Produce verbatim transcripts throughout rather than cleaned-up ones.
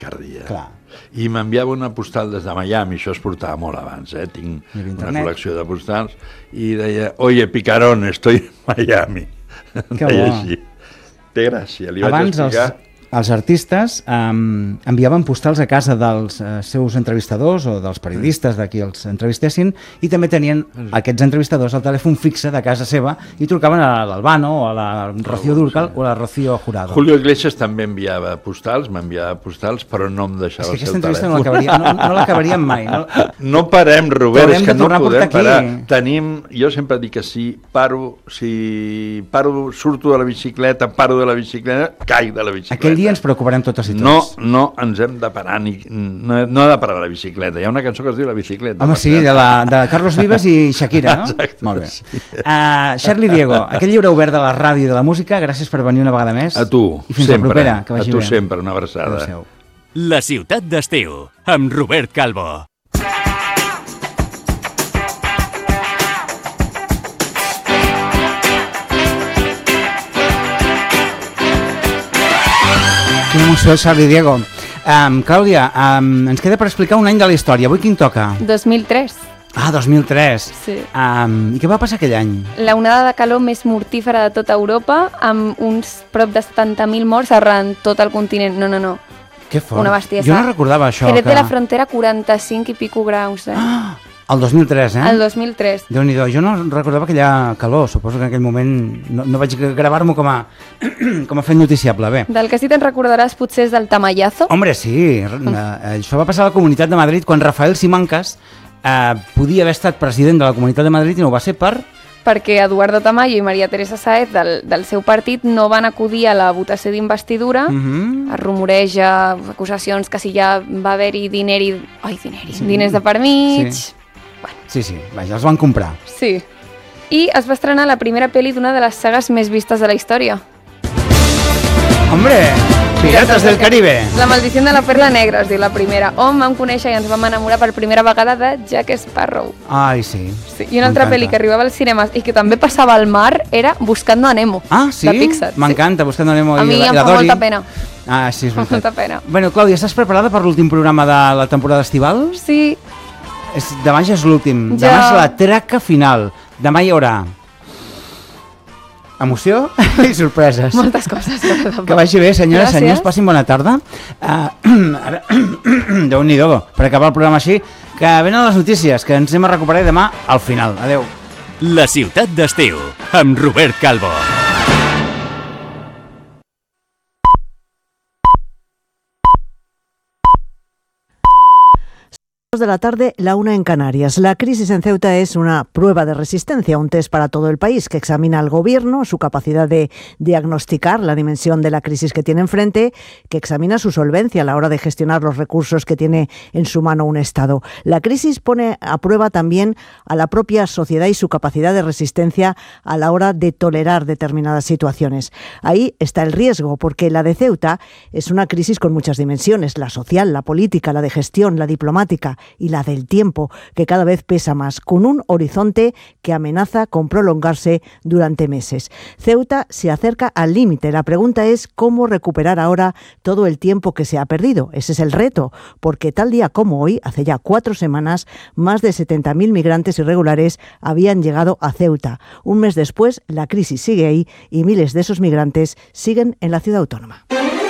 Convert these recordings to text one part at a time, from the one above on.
cada dia. Clar. I m'enviava una postal des de Miami, això es portava molt abans, eh? Tinc una col·lecció de postals, i deia, oye, Picarón, estoy en Miami. Que deia bo. així. Té gràcia, li vaig Abans explicar... els, els artistes um, enviaven postals a casa dels uh, seus entrevistadors o dels periodistes de qui els entrevistessin, i també tenien aquests entrevistadors al telèfon fixe de casa seva i trucaven a l'Albano o a la Rocío Dúrcal o a la Rocío Jurado. Julio Iglesias també enviava postals, m'enviava postals, però no em deixava el seu telèfon. Aquesta entrevista no l'acabaríem no, no l'acabaríem mai. No, no parem, Robert, és que no podem parar. Tenim, jo sempre dic que si paro, si paro, surto de la bicicleta, paro de la bicicleta, caic de la bicicleta. Aquell dia ens preocuparem totes i tots. No, no ens hem de parar, ni, no, no ha de parar la bicicleta. Hi ha una cançó que es diu La bicicleta. Home, sí, de, la, de Carlos Vives i Shakira, no? Exacte. Molt bé. Sí. Uh, Charlie Diego, aquest llibre obert de la ràdio i de la música, gràcies per venir una vegada més. A tu, I fins sempre. la propera, que vagi a tu bé. sempre, una abraçada. Adéu-siau. La ciutat d'estiu, amb Robert Calvo. Quina emoció, Charlie Diego. Um, Clàudia, um, ens queda per explicar un any de la història. Avui quin toca? dos mil tres. Ah, dos mil tres. Sí. Um, I què va passar aquell any? La onada de calor més mortífera de tota Europa, amb uns prop de setanta mil morts arran tot el continent. No, no, no. Que fort. Una bestiesa. Jo no recordava això. Jerez que... de la Frontera, quaranta-cinc i pico graus. Eh? Ah, el dos mil tres, eh? El dos mil tres. Déu-n'hi-do, jo no recordava aquella calor. Suposo que en aquell moment no, no vaig gravar-m'ho com a com a fet noticiable. Bé. Del que sí te'n recordaràs potser és del Tamallazo. Hombre, sí. Uh, això va passar a la Comunitat de Madrid quan Rafael Simancas eh, podia haver estat president de la Comunitat de Madrid i no ho va ser per... perquè Eduardo Tamayo i Maria Teresa Sáez del, del seu partit no van acudir a la votació d'investidura. Uh-huh. Es rumoreja acusacions que si ja va haver-hi diner i... Ai, diner, Sí. diners de per mig... Sí. Sí, sí, vaja, els van comprar. Sí. I es va estrenar la primera pel·li d'una de les sagues més vistes de la història. Hombre, Pirates del Caribe. La maldició de la perla negra, es diu la primera, on vam conèixer i ens vam enamorar per primera vegada de Jack Sparrow. Ai, sí. Sí. I una altra pel·li que arribava als cinemes i que també passava al mar era Buscando a Nemo, ah, sí? de Pixar. M'encanta, sí. Buscando a Nemo a i, mi la, em i la fa Dory. molta pena. Ah, sí, és veritat. Molta pena. Bueno, Clàudia, estàs preparada per l'últim programa de la temporada estival? Sí. És, demà ja és l'últim. Ja. Demà és la traca final. Demà hi haurà emoció i sorpreses. Moltes coses. Que vagi bé, senyores, Gràcies. senyors, passin bona tarda. Uh, ara, Déu-n'hi-do, per acabar el programa així, que venen les notícies, que ens anem a recuperar demà al final. Adeu. La ciutat d'estiu, amb Robert Calvo. de la tarde, la una en Canarias. La crisis en Ceuta es una prueba de resistencia, un test para todo el país que examina al gobierno, su capacidad de diagnosticar la dimensión de la crisis que tiene enfrente, que examina su solvencia a la hora de gestionar los recursos que tiene en su mano un Estado. La crisis pone a prueba también a la propia sociedad y su capacidad de resistencia a la hora de tolerar determinadas situaciones. Ahí está el riesgo, porque la de Ceuta es una crisis con muchas dimensiones, la social, la política, la de gestión, la diplomática y la del tiempo, que cada vez pesa más, con un horizonte que amenaza con prolongarse durante meses. Ceuta se acerca al límite. La pregunta es cómo recuperar ahora todo el tiempo que se ha perdido. Ese es el reto, porque tal día como hoy, hace ya cuatro semanas, más de setenta mil migrantes irregulares habían llegado a Ceuta. Un mes después, la crisis sigue ahí y miles de esos migrantes siguen en la ciudad autónoma.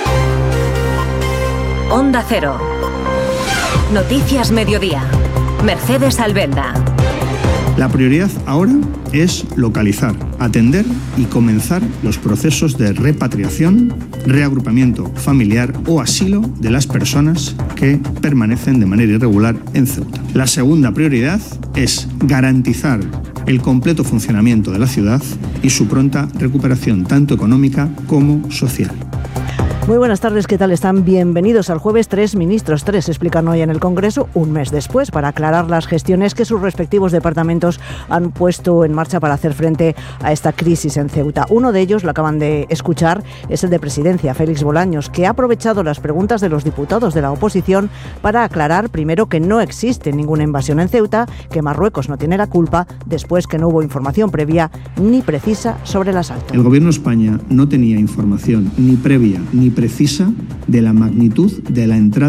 Onda Cero. Noticias Mediodía. Mercedes Albenda. La prioridad ahora es localizar, atender y comenzar los procesos de repatriación, reagrupamiento familiar o asilo de las personas que permanecen de manera irregular en Ceuta. La segunda prioridad es garantizar el completo funcionamiento de la ciudad y su pronta recuperación tanto económica como social. Muy buenas tardes, ¿qué tal están? Bienvenidos al jueves. Tres ministros, tres explican hoy en el Congreso, un mes después, para aclarar las gestiones que sus respectivos departamentos han puesto en marcha para hacer frente a esta crisis en Ceuta. Uno de ellos, lo acaban de escuchar, es el de Presidencia, Félix Bolaños, que ha aprovechado las preguntas de los diputados de la oposición para aclarar, primero, que no existe ninguna invasión en Ceuta, que Marruecos no tiene la culpa, después que no hubo información previa ni precisa sobre el asalto. El Gobierno de España no tenía información ni previa ni precisa de la magnitud de la entrada